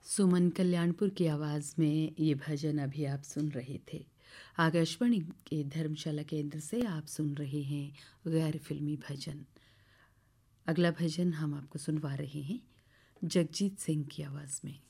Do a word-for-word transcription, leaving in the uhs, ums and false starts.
सुमन कल्याणपुर की आवाज़ में ये भजन अभी आप सुन रहे थे। आकाशवाणी के धर्मशाला केंद्र से आप सुन रहे हैं गैर फिल्मी भजन। अगला भजन हम आपको सुनवा रहे हैं जगजीत सिंह की आवाज़ में।